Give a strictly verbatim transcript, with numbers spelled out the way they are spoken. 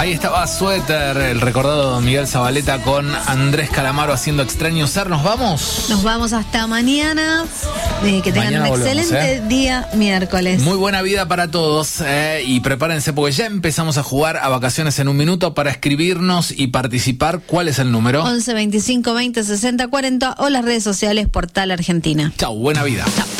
Ahí estaba Suéter, el recordado Miguel Zabaleta con Andrés Calamaro haciendo Extraño Ser. ¿Nos vamos? Nos vamos hasta mañana. Eh, que tengan Mañana un volvemos, excelente ¿eh? día miércoles. Muy buena vida para todos eh, y prepárense porque ya empezamos a jugar a Vacaciones en un Minuto. Para escribirnos y participar, ¿cuál es el número? once veinticinco veinte sesenta cuarenta o las redes sociales Portal Argentina. Chau, buena vida. Chau.